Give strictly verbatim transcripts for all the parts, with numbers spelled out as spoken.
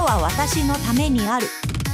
世は私のためにある。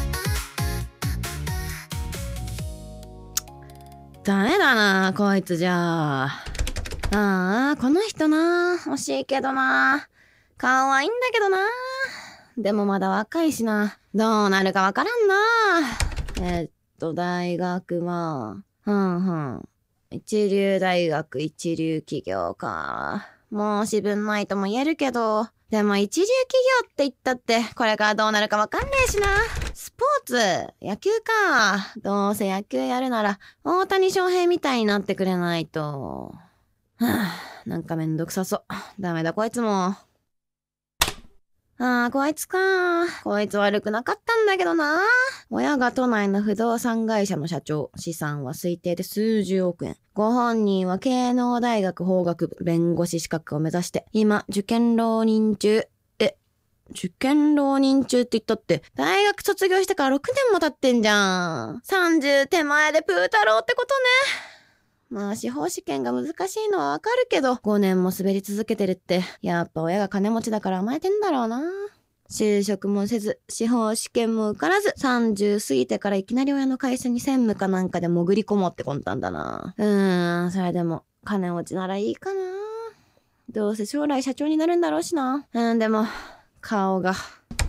ダメだなこいつじゃあ。ああこの人な欲しいけどな。可愛いんだけどな。でもまだ若いしな。どうなるかわからんな。えっと大学はふんふん一流大学一流企業か。申し分ないとも言えるけど、でも一流企業って言ったってこれからどうなるかわかんねえしな。スポーツ野球か。どうせ野球やるなら大谷翔平みたいになってくれないと。はぁ、なんかめんどくさそう。ダメだこいつも。ああ、こいつか。こいつ悪くなかったんだけどな。親が都内の不動産会社の社長。資産は推定で数十億円。ご本人は慶能大学法学部弁護士資格を目指して、今、受験浪人中。え、受験浪人中って言ったって、大学卒業してからろくねんも経ってんじゃん。さんじゅう手前でプー太郎ってことね。まあ司法試験が難しいのはわかるけど、ごねんも滑り続けてるって、やっぱ親が金持ちだから甘えてんだろうな。就職もせず、司法試験も受からず、さんじゅう過ぎてからいきなり親の会社に専務かなんかで潜り込もうって魂胆だな。うーん、それでも、金持ちならいいかな。どうせ将来社長になるんだろうしな。うん、でも、顔が。